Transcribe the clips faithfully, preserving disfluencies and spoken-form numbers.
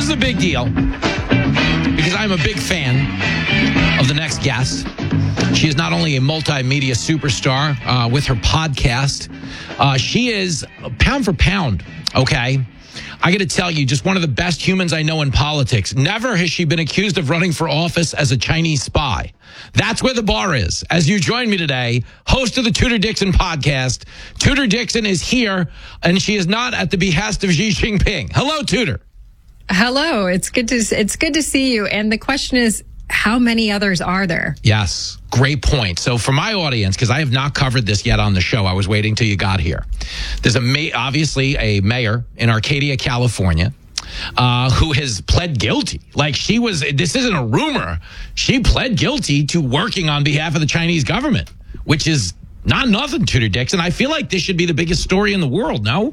is a big deal because I'm a big fan of the next guest. She is not only a multimedia superstar uh, with her podcast, uh, she is pound for pound, okay? I got to tell you, just one of the best humans I know in politics. Never has she been accused of running for office as a Chinese spy. That's where the bar is. As you join me today, host of the Tudor Dixon podcast, Tudor Dixon is here, and she is not at the behest of Xi Jinping. Hello, Tudor. Hello. It's good to it's good to see you. And the question is, how many others are there? Yes, great point. So for my audience, because I have not covered this yet on the show, I was waiting till you got here. There's a ma- obviously a mayor in Arcadia, California, uh, who has pled guilty. Like she was, this isn't a rumor. She pled guilty to working on behalf of the Chinese government, which is not nothing, Tudor Dixon. I feel like this should be the biggest story in the world, no?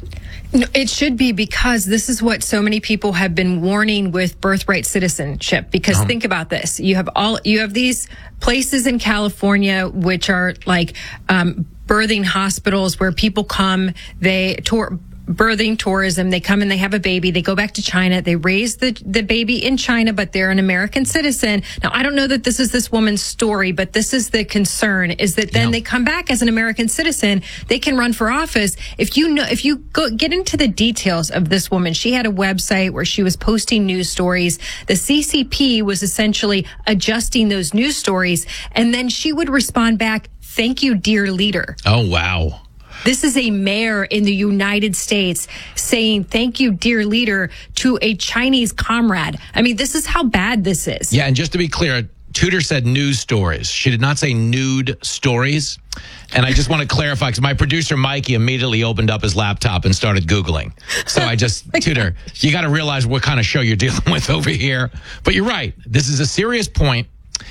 No, it should be, because this is what so many people have been warning with birthright citizenship. Because um, think about this. You have all, you have these places in California, which are like, um, birthing hospitals where people come, they tour, birthing tourism, they come and they have a baby, they go back to China, they raise the, the baby in China, but they're an American citizen. Now, I don't know that this is this woman's story, but this is the concern, is that then yeah. they come back as an American citizen, they can run for office. If you know, if you go get into the details of this woman, she had a website where she was posting news stories. The C C P was essentially adjusting those news stories, and then she would respond back, "Thank you, dear leader." Oh, wow. This is a mayor in the United States saying, "Thank you, dear leader," to a Chinese comrade. I mean, this is how bad this is. Yeah, and just to be clear, Tudor said news stories. She did not say nude stories. And I just want to clarify, because my producer, Mikey, immediately opened up his laptop and started Googling. So I just, Tudor, you got to realize what kind of show you're dealing with over here. But you're right. This is a serious point.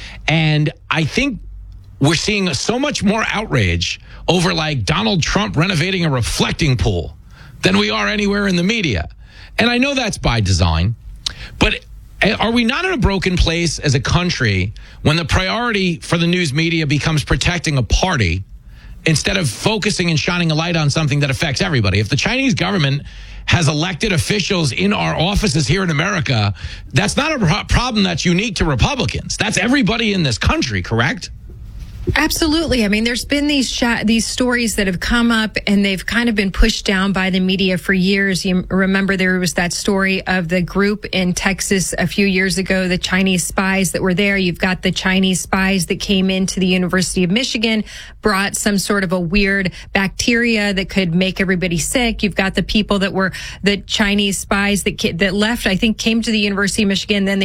And I think we're seeing so much more outrage over like Donald Trump renovating a reflecting pool than we are anywhere in the media. And I know that's by design, but are we not in a broken place as a country when the priority for the news media becomes protecting a party instead of focusing and shining a light on something that affects everybody? If the Chinese government has elected officials in our offices here in America, that's not a problem that's unique to Republicans. That's everybody in this country, correct? Absolutely. I mean, there's been these sh- these stories that have come up, and they've kind of been pushed down by the media for years. You remember there was that story of the group in Texas a few years ago, the Chinese spies that were there. You've got the Chinese spies that came into the University of Michigan, brought some sort of a weird bacteria that could make everybody sick. You've got the people that were the Chinese spies that that left, I think, came to the University of Michigan, then they